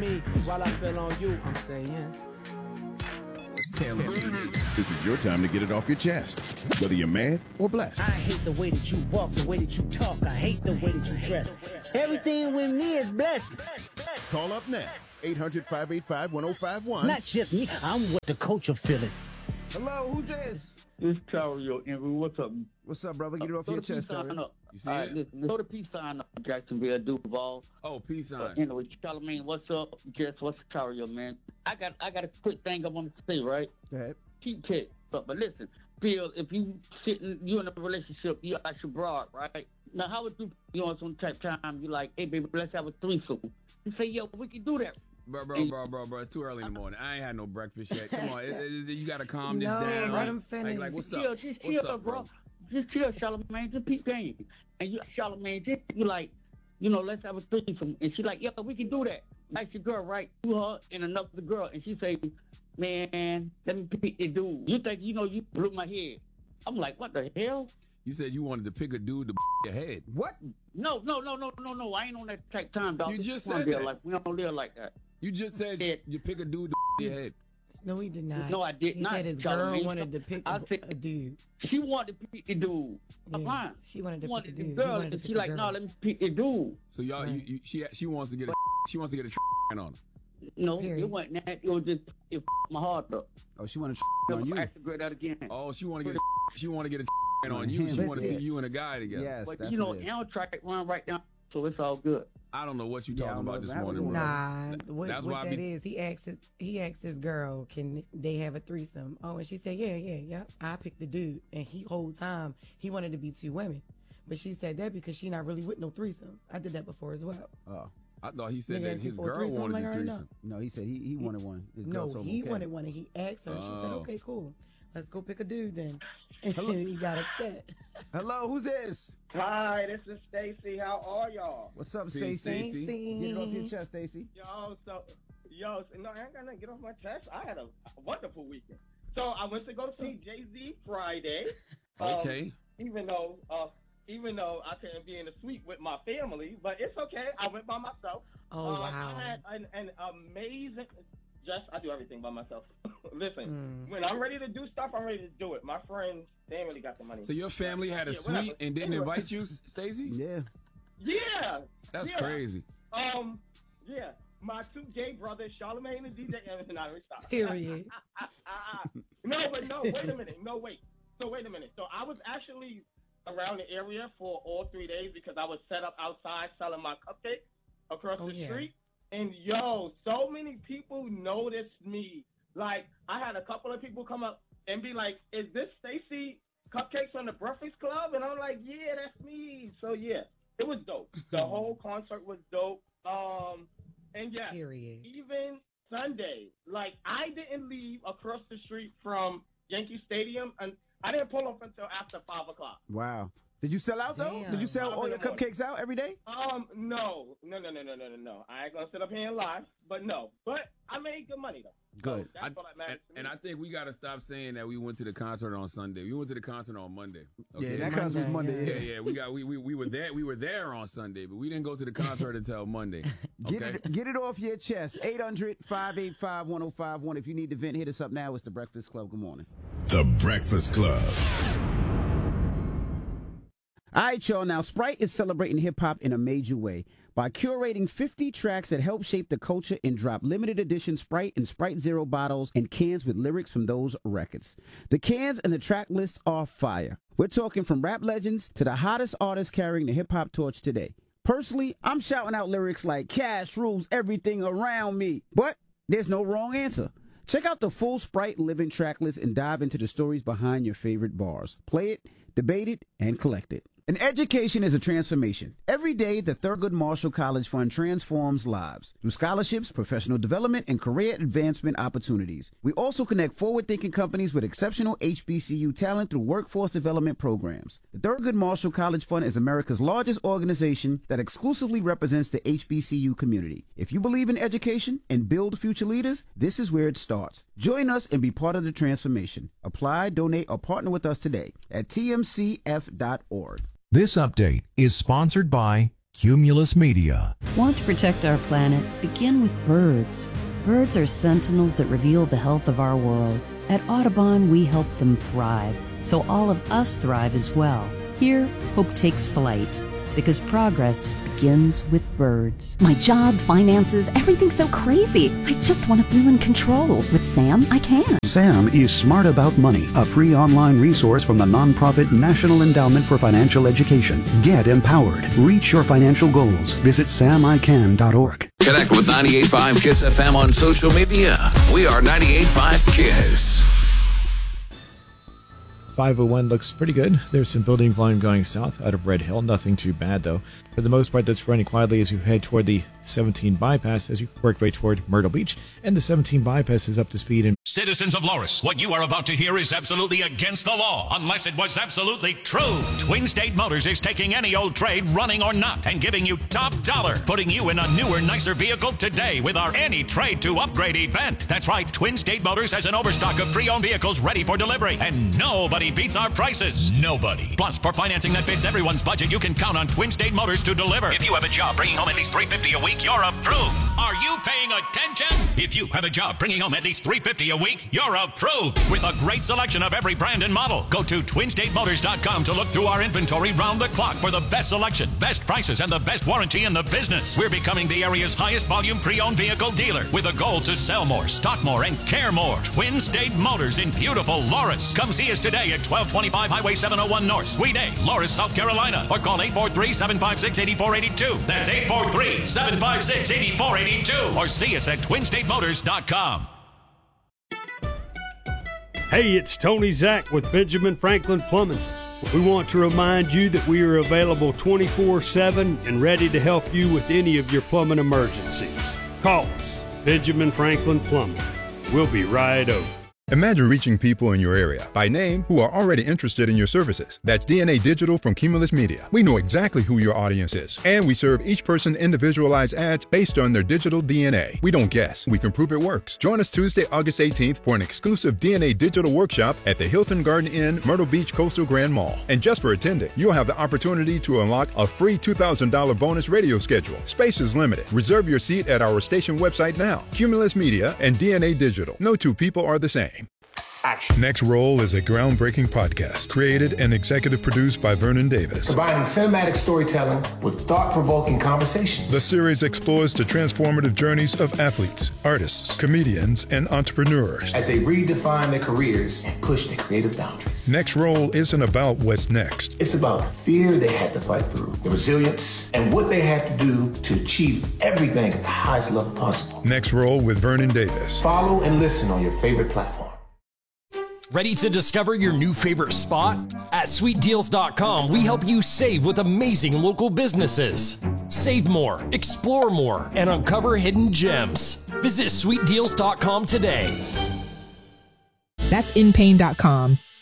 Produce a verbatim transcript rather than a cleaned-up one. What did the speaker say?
me while I feel on you. I'm saying. This is your time to get it off your chest, whether you're mad or blessed. I hate the way that you walk, the way that you talk. I hate the way that you dress. Everything with me is blessed. Call up now, eight hundred, five eight five, one oh five one. Not just me, I'm what the culture feeling. Hello, who's this? It's Tario, Envy. What's up? What's up, brother? Get it off Throw your the chest, peace sign Tario. up. You see All right, it? listen, throw the peace sign up, Jacksonville, Duval. Oh, peace sign. Uh, anyway, Charlamagne, what's up? Jess, what's the Tario, man? I got I got a quick thing I want to say, right? Go ahead. Keep kick. But, but listen, Bill, if you sitting, you in a relationship, you like your broad, right? Now, how would you, you know, some type of time, you like, hey, baby, let's have a threesome. You say, yo, we can do that. Bro, bro, bro, bro, bro, it's too early in the morning. I ain't had no breakfast yet. Come on, it, it, it, you got to calm this No, down. let him Like, finish. like, what's chill, up? Just What's chill, up, bro? Just chill, Charlamagne. Just peep game. And you, Charlamagne, just, you like, you know, let's have a threesome. And she like, yeah, we can do that. Like your girl, right? To her and another girl. And she say, man, let me pick the dude. You think, you know, you blew my head. I'm like, what the hell? You said you wanted to pick a dude to your head. What? No, no, no, no, no, no. I ain't on that type time, dog. You This just one said live that. Like, we don't live like that. You just said Yeah. you pick a dude to your head. No, he did not. No, I did he not, said his Charlamagne. girl wanted to pick I a, said- a dude. She wanted to pick the dude. I'm Yeah, lying. she wanted to She wanted pick a the dude. He girl, wanted to and pick she a like, girl. no, let me pick the dude. So y'all, you, Right. you, she she wants to get a she wants to get a on her. No, Period. it wasn't that. It was just it my heart up. Oh, she wanted to on Never you. ask the girl that again. Oh, she want to get a, she want to get a on you. She want to see Listen. you and a guy together. Yes, but that's you know, what it is. Amtrak run right down, so it's all good. I don't know what you Yeah, I talking don't know about this that morning, was- bro. Nah, what, That's what why I that be- is, he asked his, he asked his girl, can they have a threesome? Oh, and she said, yeah, yeah, yeah. I picked the dude, and he whole time he wanted to be two women, but she said that because she not really with no threesome. I did that before as well. Oh, I thought he said Nigga that asked you his for a girl threesome, wanted like, the I already threesome. no, he said he, he wanted one. His girl No, told him he okay. wanted one, and he asked her. She said, Oh. okay, cool. Let's go pick a dude then. And he got upset. Hello, who's this? Hi, this is Stacy. How are y'all? What's up, Peace, Stacy? Stacy. Get it off your chest, Stacy. Yo, so, yo, so, no, I ain't gonna get off my chest. I had a wonderful weekend. So I went to go see Jay-Z Friday. Um, Okay. Even though, uh, even though I couldn't be in the suite with my family, but it's okay. I went by myself. Oh, Um, wow. I had an, an amazing. Just I do everything by myself. Listen, Mm. when I'm ready to do stuff, I'm ready to do it. My friends, they ain't really got the money. So your family had a Yeah, suite whatever. and didn't Anyway. invite you, Stacey? Yeah. Yeah. That's yeah. crazy. Um, yeah, my two gay brothers, Charlamagne and D J. No, let me stop. Period. no, but no, wait a minute. No, wait. So wait a minute. So I was actually around the area for all three days because I was set up outside selling my cupcakes across Oh, the yeah. street. And yo, so many people noticed me. Like I had a couple of people come up and be like, "Is this Stacy Cupcakes from the Breakfast Club?" And I'm like, "Yeah, that's me." So yeah, it was dope. The whole concert was dope. Um, and yeah, Period. even Sunday, like I didn't leave across the street from Yankee Stadium, and I didn't pull up until after five o'clock. Wow. Did you sell out though? Damn. Did you sell Five all in your the morning. cupcakes out every day? Um, no, no, no, no, no, no, no, no. I ain't gonna sit up here and lie, but no. But I made good money though. Good. So that's what I- matters and, to me. and I think we got to stop saying that we went to the concert on Sunday. We went to the concert on Monday. Okay? Yeah, that concert was Monday. Monday, Yeah, Yeah. yeah, we got we, we we were there we were there on Sunday, but we didn't go to the concert until Monday. Get Okay. it, get it off your chest. eight hundred, five eight five, one oh five one. If you need to vent, hit us up now. It's the Breakfast Club. Good morning. The Breakfast Club. All right, y'all. Now, Sprite is celebrating hip-hop in a major way by curating fifty tracks that help shape the culture and drop limited edition Sprite and Sprite Zero bottles and cans with lyrics from those records. The cans and the track lists are fire. We're talking from rap legends to the hottest artists carrying the hip-hop torch today. Personally, I'm shouting out lyrics like Cash rules everything around me. But there's no wrong answer. Check out the full Sprite Living track list and dive into the stories behind your favorite bars. Play it, debate it, and collect it. An education is a transformation. Every day, the Thurgood Marshall College Fund transforms lives through scholarships, professional development, and career advancement opportunities. We also connect forward-thinking companies with exceptional H B C U talent through workforce development programs. The Thurgood Marshall College Fund is America's largest organization that exclusively represents the H B C U community. If you believe in education and build future leaders, this is where it starts. Join us and be part of the transformation. Apply, donate, or partner with us today at T M C F dot org. This update is sponsored by Cumulus Media. Want to protect our planet? Begin with birds. Birds are sentinels that reveal the health of our world. At Audubon, we help them thrive, so all of us thrive as well. Here, hope takes flight, because progress begins with birds. My job, finances, everything's so crazy. I just want to feel in control. With Sam, I can. Sam is Smart About Money, a free online resource from the nonprofit National Endowment for Financial Education. Get empowered. Reach your financial goals. Visit sam i can dot org. Connect with ninety-eight point five KISS F M on social media. We are ninety-eight point five KISS. five oh one looks pretty good. There's some building volume going south out of Red Hill. Nothing too bad, though. For the most part, that's running quietly as you head toward the seventeen bypass as you work way toward Myrtle Beach. And the seventeen bypass is up to speed. And citizens of Loris, what you are about to hear is absolutely against the law, unless it was absolutely true. Twin State Motors is taking any old trade, running or not, and giving you top dollar, putting you in a newer, nicer vehicle today with our Any Trade to Upgrade event. That's right, Twin State Motors has an overstock of pre-owned vehicles ready for delivery, and nobody beats our prices. Nobody. Plus, for financing that fits everyone's budget, you can count on Twin State Motors to deliver. If you have a job bringing home at least three hundred fifty dollars a week, you're approved. Are you paying attention? If you have a job bringing home at least three hundred fifty dollars a week, you're approved. With a great selection of every brand and model. Go to twin state motors dot com to look through our inventory round the clock for the best selection, best prices, and the best warranty in the business. We're becoming the area's highest volume pre-owned vehicle dealer with a goal to sell more, stock more, and care more. Twin State Motors in beautiful Loris. Come see us today at twelve twenty-five Highway seven oh one North, Suite A, Loris, South Carolina, or call eight four three, seven five six, eight four eight two. That's eight four three, seven five six, eight four eight two. Or see us at twin state motors dot com. Hey, it's Tony Zach with Benjamin Franklin Plumbing. We want to remind you that we are available twenty-four seven and ready to help you with any of your plumbing emergencies. Call us, Benjamin Franklin Plumbing. We'll be right over. Imagine reaching people in your area by name who are already interested in your services. That's D N A Digital from Cumulus Media. We know exactly who your audience is, and we serve each person individualized ads based on their digital D N A. We don't guess, we can prove it works. Join us Tuesday, August eighteenth for an exclusive D N A Digital workshop at the Hilton Garden Inn, Myrtle Beach Coastal Grand Mall. And just for attending, you'll have the opportunity to unlock a free two thousand dollars bonus radio schedule. Space is limited. Reserve your seat at our station website now. Cumulus Media and D N A Digital. No two people are the same. Action. Next Roll is a groundbreaking podcast created and executive produced by Vernon Davis. Combining cinematic storytelling with thought-provoking conversations. The series explores the transformative journeys of athletes, artists, comedians, and entrepreneurs as they redefine their careers and push their creative boundaries. Next Roll isn't about what's next. It's about the fear they had to fight through, the resilience, and what they had to do to achieve everything at the highest level possible. Next Roll with Vernon Davis. Follow and listen on your favorite platform. Ready to discover your new favorite spot? At sweet deals dot com, we help you save with amazing local businesses. Save more, explore more, and uncover hidden gems. Visit sweet deals dot com today. That's in pain dot com.